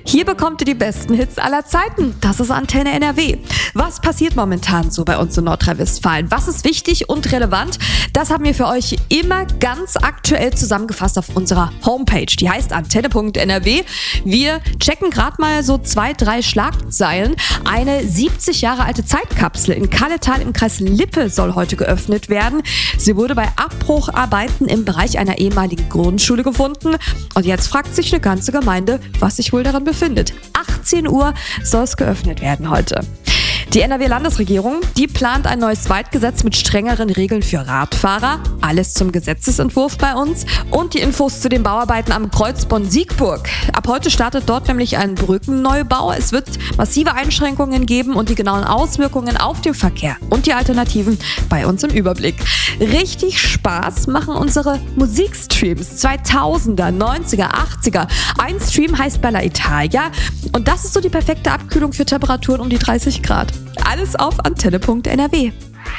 Hier bekommt ihr die besten Hits aller Zeiten. Das ist Antenne NRW. Was passiert momentan so bei uns in Nordrhein-Westfalen? Was ist wichtig und relevant? Das haben wir für euch immer ganz aktuell zusammengefasst auf unserer Homepage. Die heißt antenne.nrw. Wir checken gerade mal so 2-3 Schlagzeilen. Eine 70 Jahre alte Zeitkapsel in Kalletal im Kreis Lippe soll heute geöffnet werden. Sie wurde bei Abbrucharbeiten im Bereich einer ehemaligen Grundschule gefunden. Und jetzt fragt sich eine ganze Gemeinde, was sich wohl daran befindet. 18 Uhr soll es geöffnet werden heute. Die NRW-Landesregierung, die plant ein neues Waldgesetz mit strengeren Regeln für Radfahrer. Alles zum Gesetzesentwurf bei uns. Und die Infos zu den Bauarbeiten am Kreuz Bonn-Siegburg. Ab heute startet dort nämlich ein Brückenneubau. Es wird massive Einschränkungen geben und die genauen Auswirkungen auf den Verkehr und die Alternativen bei uns im Überblick. Richtig Spaß machen unsere Musikstreams. 2000er, 90er, 80er. Ein Stream heißt Bella Italia. Und das ist so die perfekte Abkühlung für Temperaturen um die 30 Grad. Alles auf antenne.nrw.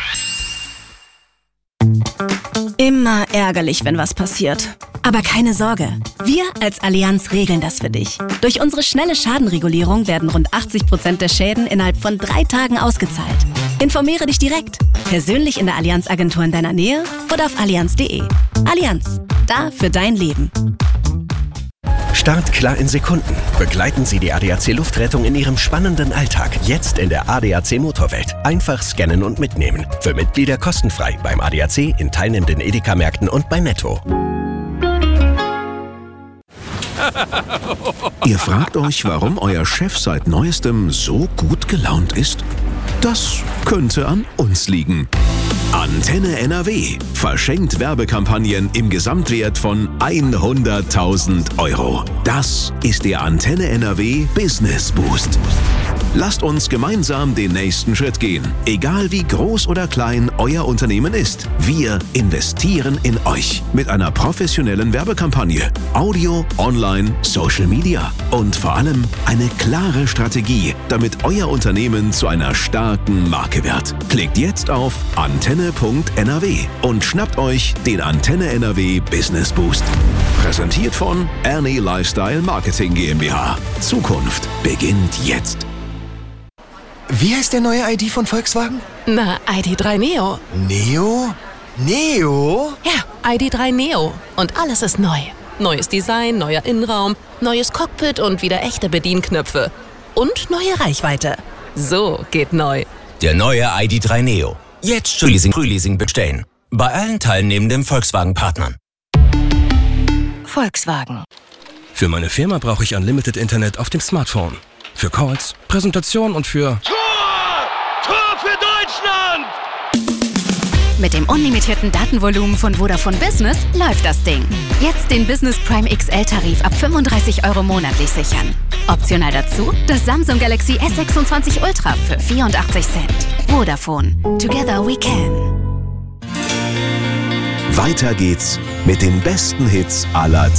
Immer ärgerlich, wenn was passiert. Aber keine Sorge, wir als Allianz regeln das für dich. Durch unsere schnelle Schadenregulierung werden rund 80% der Schäden innerhalb von 3 Tagen ausgezahlt. Informiere dich direkt, persönlich in der Allianz-Agentur in deiner Nähe oder auf allianz.de. Allianz, da für dein Leben. Start klar in Sekunden. Begleiten Sie die ADAC Luftrettung in Ihrem spannenden Alltag. Jetzt in der ADAC Motorwelt. Einfach scannen und mitnehmen. Für Mitglieder kostenfrei beim ADAC, in teilnehmenden Edeka-Märkten und bei Netto. Ihr fragt euch, warum euer Chef seit Neuestem so gut gelaunt ist? Das könnte an uns liegen. Antenne NRW verschenkt Werbekampagnen im Gesamtwert von 100.000 €. Das ist der Antenne NRW Business Boost. Lasst uns gemeinsam den nächsten Schritt gehen. Egal wie groß oder klein euer Unternehmen ist, wir investieren in euch mit einer professionellen Werbekampagne, Audio, Online, Social Media und vor allem eine klare Strategie, damit euer Unternehmen zu einer starken Marke wird. Klickt jetzt auf antenne.nrw und schnappt euch den Antenne NRW Business Boost. Präsentiert von Ernie Lifestyle Marketing GmbH. Zukunft beginnt jetzt. Wie heißt der neue ID von Volkswagen? Na, ID.3 Neo. Neo? Neo? Ja, ID.3 Neo. Und alles ist neu. Neues Design, neuer Innenraum, neues Cockpit und wieder echte Bedienknöpfe. Und neue Reichweite. So geht neu. Der neue ID.3 Neo. Jetzt Frühleasing bestellen. Bei allen teilnehmenden Volkswagen-Partnern. Volkswagen. Für meine Firma brauche ich Unlimited Internet auf dem Smartphone. Für Calls, Präsentationen und für... Tor für Deutschland! Mit dem unlimitierten Datenvolumen von Vodafone Business läuft das Ding. Jetzt den Business Prime XL-Tarif ab 35 € monatlich sichern. Optional dazu das Samsung Galaxy S26 Ultra für 84 Cent. Vodafone. Together we can. Weiter geht's mit den besten Hits aller